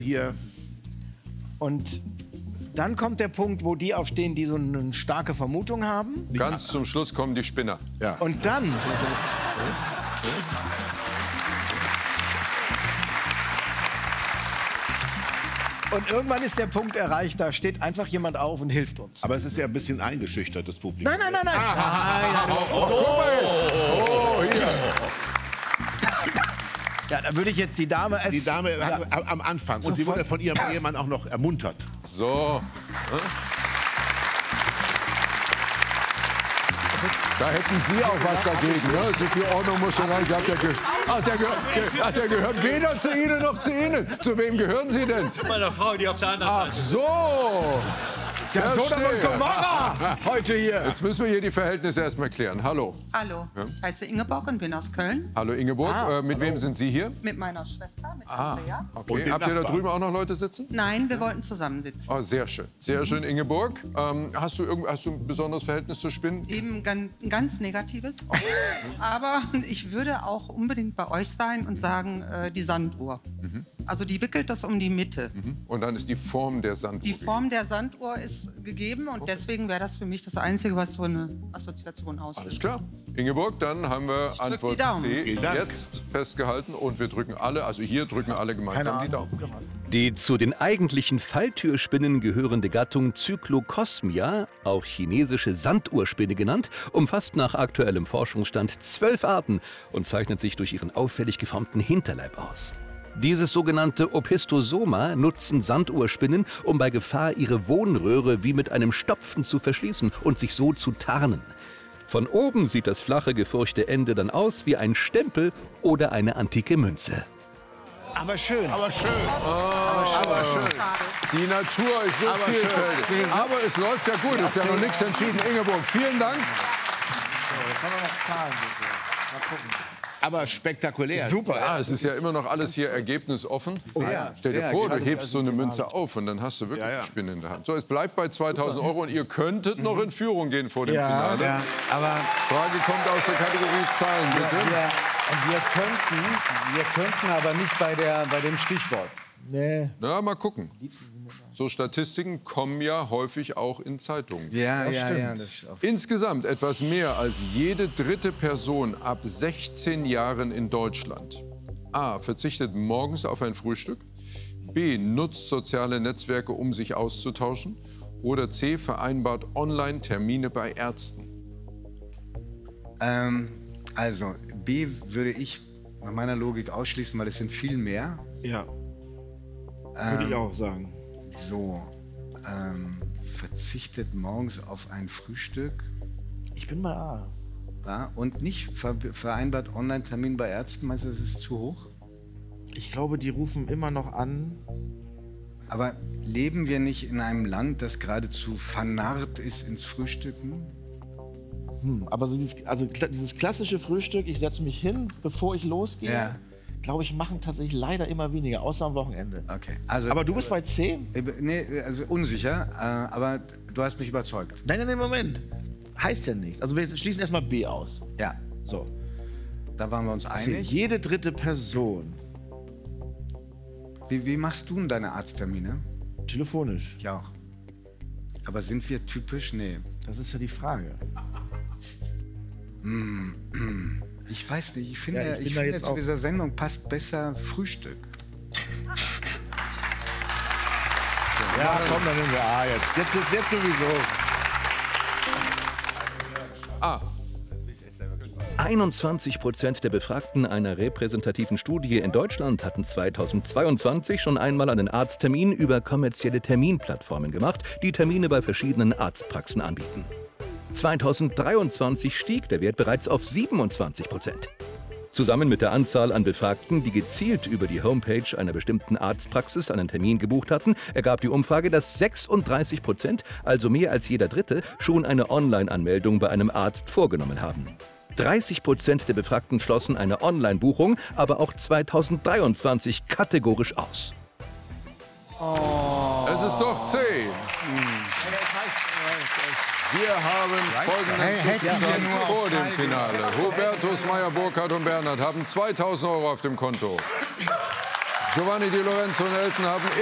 Hier. Und dann kommt der Punkt, wo die aufstehen, die so eine starke Vermutung haben. Ganz zum Schluss kommen die Spinner. Ja. Und dann... Und irgendwann ist der Punkt erreicht, da steht einfach jemand auf und hilft uns. Aber es ist ja ein bisschen eingeschüchtert, das Publikum. Nein, nein, nein, nein. Hier. Ja, da würde ich jetzt die Dame... Die Dame am Anfang. Und sie wurde von ihrem Ehemann auch noch ermuntert. So. Da hätten Sie auch was dagegen. Ne? So viel Ordnung muss schon rein. Der gehört weder zu Ihnen noch zu Ihnen. Zu wem gehören Sie denn? Zu meiner Frau, die auf der anderen Ach so. Ja, so Verstehe. heute hier. Jetzt müssen wir hier die Verhältnisse erstmal klären. Hallo. Hallo, ich heiße Ingeborg und bin aus Köln. Hallo Ingeborg. Mit wem sind Sie hier? Mit meiner Schwester, mit Andrea. Okay. Habt ihr da drüben auch noch Leute sitzen? Nein, wir wollten zusammensitzen. Oh, sehr schön. Sehr schön, Ingeborg. Hast du ein besonderes Verhältnis zu Spinnen? Eben ein ganz negatives. Aber ich würde auch unbedingt bei euch sein und sagen, die Sanduhr. Also die wickelt das um die Mitte. Und dann ist die Form der Sanduhr. Die Form der Sanduhr ist gegeben und deswegen wäre das für mich das Einzige, was so eine Assoziation auslöst. Alles klar. Ingeborg, dann haben wir Antwort die Daumen. C Dank. jetzt festgehalten und wir drücken alle, also hier drücken alle gemeinsam die Daumen. Die zu den eigentlichen Falltürspinnen gehörende Gattung Cyclocosmia, auch chinesische Sanduhrspinne genannt, umfasst nach aktuellem Forschungsstand 12 Arten und zeichnet sich durch ihren auffällig geformten Hinterleib aus. Dieses sogenannte Opisthosoma nutzen Sanduhrspinnen, um bei Gefahr ihre Wohnröhre wie mit einem Stopfen zu verschließen und sich so zu tarnen. Von oben sieht das flache, gefurchte Ende dann aus wie ein Stempel oder eine antike Münze. Aber schön. Aber schön. Die Natur ist so vielfältig. Aber es läuft ja gut, ist ja noch nichts entschieden. Ingeborg, vielen Dank. Jetzt haben wir noch Zahlen, bitte. Mal gucken. Aber spektakulär. Super. Ja, es ist ja immer noch alles hier ergebnisoffen. ja. Stell dir Ja, vor, du gerade hebst so eine Münze auf und dann hast du wirklich Ja, ja. eine Spinne in der Hand. So, es bleibt bei 2.000 € und ihr könntet noch in Führung gehen vor dem Finale. Ja, aber Frage kommt aus der Kategorie Zahlen, bitte. Wir könnten aber nicht bei dem Stichwort. nee. Na, mal gucken. So Statistiken kommen ja häufig auch in Zeitungen. Ja, das ist auch. Insgesamt etwas mehr als jede dritte Person ab 16 Jahren in Deutschland. A. Verzichtet morgens auf ein Frühstück. B. Nutzt soziale Netzwerke, um sich auszutauschen. Oder C. Vereinbart Online-Termine bei Ärzten. Also, B würde ich nach meiner Logik ausschließen, weil es sind viel mehr. Ja. Würde ich auch sagen. So, verzichtet morgens auf ein Frühstück. Ich bin bei A. Ja, und nicht vereinbart Online-Termin bei Ärzten. Meinst du, das ist zu hoch? Ich glaube, die rufen immer noch an. Aber leben wir nicht in einem Land, das geradezu vernarrt ist ins Frühstücken? Aber so dieses klassische Frühstück, ich setze mich hin, bevor ich losgehe, Ja. glaube ich, machen tatsächlich leider immer weniger, außer am Wochenende. Okay. Also, Aber du bist bei C? Nee, also unsicher, aber du hast mich überzeugt. Nein, Moment. Heißt ja nichts. Also wir schließen erstmal B aus. Ja, So. da waren wir uns C. einig. Jede dritte Person. Wie machst du denn deine Arzttermine? Telefonisch. Ich auch. Aber sind wir typisch? Nee. Das ist ja die Frage. Ich weiß nicht, ich finde, Ja, ich bin ich da finde jetzt zu auch- dieser Sendung passt besser Frühstück. Ja, komm, dann nehmen wir A jetzt. Jetzt sowieso. A. 21% der Befragten einer repräsentativen Studie in Deutschland hatten 2022 schon einmal einen Arzttermin über kommerzielle Terminplattformen gemacht, die Termine bei verschiedenen Arztpraxen anbieten. 2023 stieg der Wert bereits auf 27%. Zusammen mit der Anzahl an Befragten, die gezielt über die Homepage einer bestimmten Arztpraxis einen Termin gebucht hatten, ergab die Umfrage, dass 36%, also mehr als jeder Dritte, schon eine Online-Anmeldung bei einem Arzt vorgenommen haben. 30% der Befragten schlossen eine Online-Buchung, aber auch 2023 kategorisch aus. Es ist doch C. Wir haben folgenden Zwischenstand vor dem Finale. Hubertus, Meyer, Burkhardt und Bernhard haben 2.000 € auf dem Konto. Giovanni Di Lorenzo und Elton haben